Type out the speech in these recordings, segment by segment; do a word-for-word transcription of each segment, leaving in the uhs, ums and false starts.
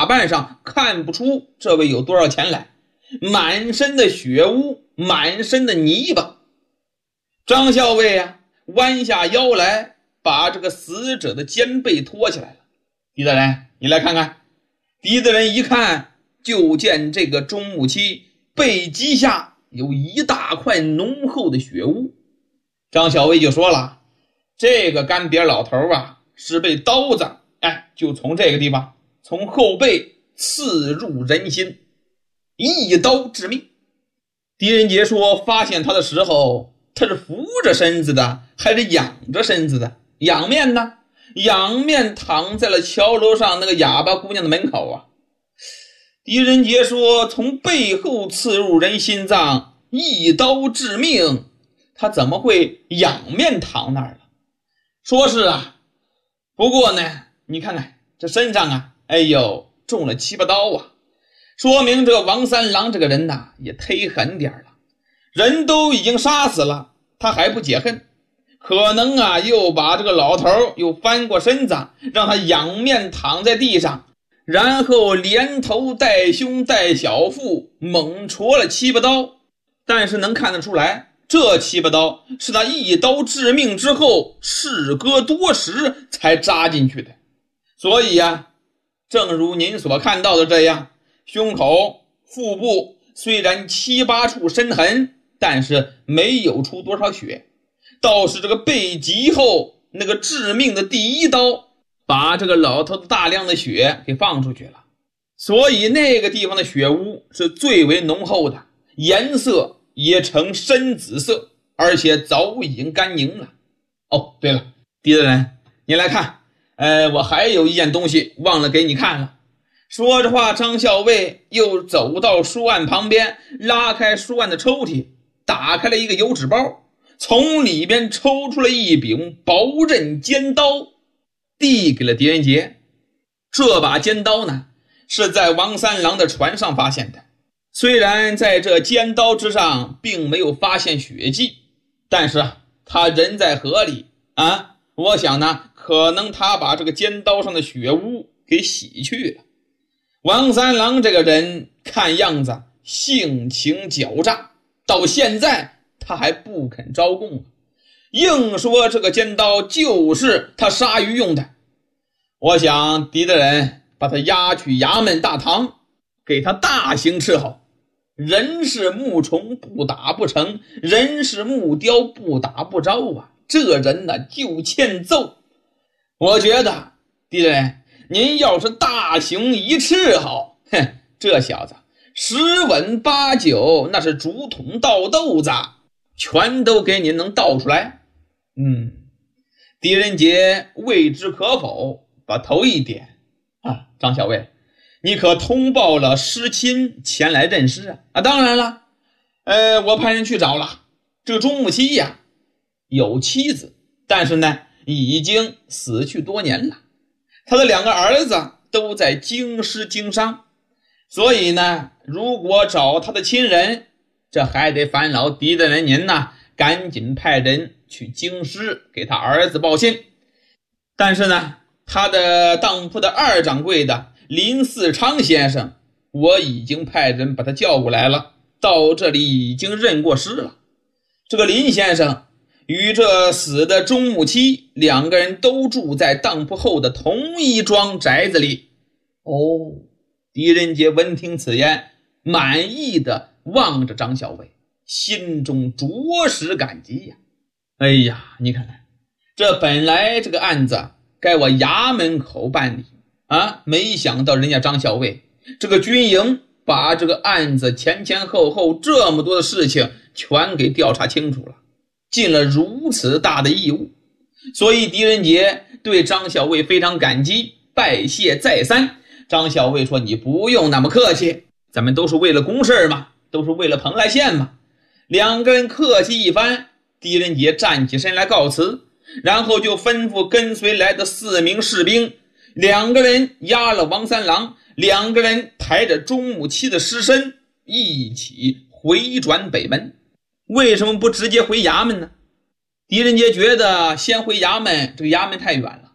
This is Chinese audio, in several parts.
扮上看不出这位有多少钱来，满身的血污，满身的泥巴。张校尉啊，弯下腰来，把这个死者的肩背托起来了。狄大人，你来看看。狄大人一看，就见这个钟母期背脊下有一大块浓厚的血污。张校尉就说了，这个干瘪老头啊，是被刀子，哎，就从这个地方，从后背刺入人心，一刀致命。狄仁杰说，发现他的时候，他是扶着身子的，还是仰着身子的？仰面呢？仰面躺在了桥楼上那个哑巴姑娘的门口啊。狄仁杰说，从背后刺入人心脏，一刀致命，他怎么会仰面躺那儿了？说是啊，不过呢，你看看这身上啊，哎呦，中了七八刀啊，说明这王三郎这个人呐，也忒狠点了。人都已经杀死了，他还不解恨，可能啊，又把这个老头又翻过身子，让他仰面躺在地上，然后连头带胸带小腹猛戳了七八刀。但是能看得出来，这七八刀是他一刀致命之后事隔多时才扎进去的。所以啊，正如您所看到的这样，胸口、腹部虽然七八处深痕，但是没有出多少血，倒是这个背脊后那个致命的第一刀，把这个老头子大量的血给放出去了。所以那个地方的血污是最为浓厚的，颜色也呈深紫色，而且早已经干凝了。哦，对了，狄大人，你来看，呃，我还有一件东西忘了给你看了。说着话，张校尉又走到书案旁边，拉开书案的抽屉，打开了一个油纸包，从里边抽出了一柄薄刃尖刀，递给了狄仁杰。这把尖刀呢，是在王三郎的船上发现的。虽然在这尖刀之上并没有发现血迹，但是他人在河里啊，我想呢，可能他把这个尖刀上的血污给洗去了。王三郎这个人看样子性情狡诈，到现在他还不肯招供，硬说这个尖刀就是他杀鱼用的。我想狄大人把他押去衙门大堂，给他大刑伺候。人是木虫不打不成，人是木雕不打不着啊，这人呢就欠揍。我觉得狄大人，您要是大刑一伺候，哼，这小子十稳八九，那是竹筒倒豆子，全都给您能倒出来。嗯，狄仁杰未知可否，把头一点啊，张校尉，你可通报了师亲前来认尸啊？啊，当然了，呃，我派人去找了。这个钟母期呀，有妻子，但是呢，已经死去多年了。他的两个儿子都在京师经商，所以呢，如果找他的亲人，这还得烦劳狄大人您呐，赶紧派人去京师给他儿子报信。但是呢，他的当铺的二掌柜的林四昌先生，我已经派人把他叫过来了，到这里已经认过尸了。这个林先生与这死的钟母期两个人都住在当铺后的同一庄宅子里。哦，狄仁杰闻听此言，满意的望着张校尉，心中着实感激呀。哎呀，你看看，这本来这个案子该我衙门口办理啊，没想到人家张校尉这个军营把这个案子前前后后这么多的事情全给调查清楚了，尽了如此大的义务。所以狄仁杰对张校尉非常感激，拜谢再三。张校尉说，你不用那么客气，咱们都是为了公事嘛，都是为了蓬莱县嘛。两个人客气一番，狄仁杰站起身来告辞，然后就吩咐跟随来的四名士兵，两个人押了王三郎，两个人抬着钟母期的尸身一起回转北门。为什么不直接回衙门呢？狄仁杰觉得先回衙门，这个衙门太远了，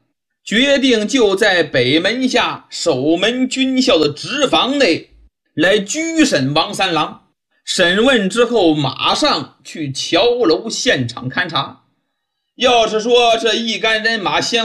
决定就在北门下守门军校的职房内来拘审王三郎。审问之后，马上去桥楼现场勘查。要是说这一干人马先